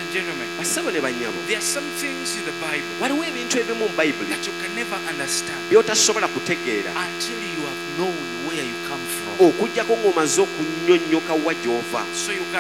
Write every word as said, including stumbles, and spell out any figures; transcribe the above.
and gentlemen, Basebo ne bannyabo, there are some things in the Bible waliwo ebintu ebimu mu Bayibuli that you can never understand by'otasobola kutegeera until you have known where you come from. okugyako ng'omaze okunnyonnyoka wa gy'ova. So you can